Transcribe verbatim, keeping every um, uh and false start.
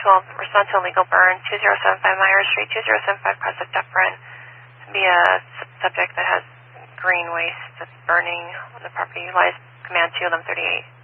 twelve, respond to illegal burn, two zero seven five Myers Street, two zero seven five Crescent Dufferin. Be a subject that has green waste that's burning on the property. Utilize command two eleven thirty-eight.